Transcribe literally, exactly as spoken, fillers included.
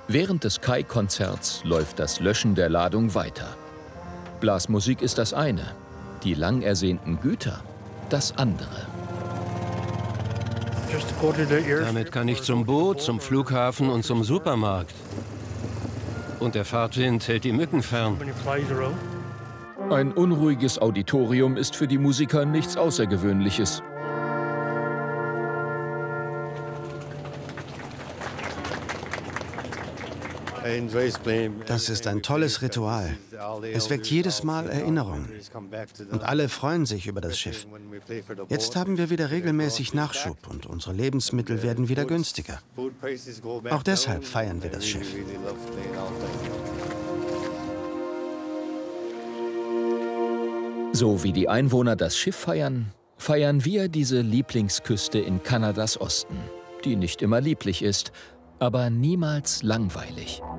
Während des Kai-Konzerts läuft das Löschen der Ladung weiter. Blasmusik ist das eine, die lang ersehnten Güter das andere. Damit kann ich zum Boot, zum Flughafen und zum Supermarkt. Und der Fahrtwind hält die Mücken fern. Ein unruhiges Auditorium ist für die Musiker nichts Außergewöhnliches. Das ist ein tolles Ritual. Es weckt jedes Mal Erinnerungen. Und alle freuen sich über das Schiff. Jetzt haben wir wieder regelmäßig Nachschub und unsere Lebensmittel werden wieder günstiger. Auch deshalb feiern wir das Schiff. So wie die Einwohner das Schiff feiern, feiern wir diese Lieblingsküste in Kanadas Osten, die nicht immer lieblich ist, aber niemals langweilig.